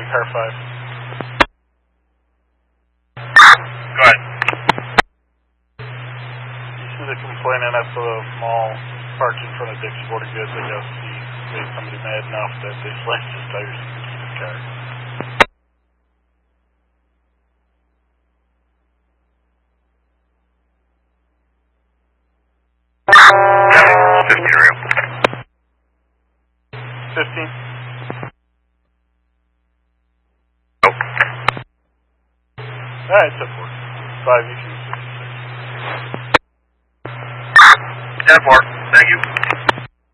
car 5. Go ahead. You see the complainant at the mall parked in front of Dick's Sporting Goods. I guess he made somebody mad enough that they slashed his tires and keep his car. Yeah, 15 real. 15? Nope. Alright, 10-4. 5 EQ 66. 10-4. Thank you.